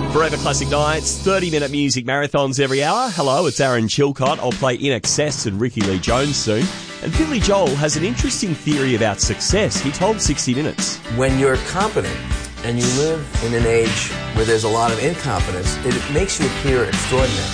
Forever Classic Nights, 30-minute music marathons every hour. Hello, it's Aaron Chilcott. I'll play In Excess and Ricky Lee Jones soon. And Billy Joel has an interesting theory about success. He told 60 Minutes. When you're competent and you live in an age where there's a lot of incompetence, it makes you appear extraordinary.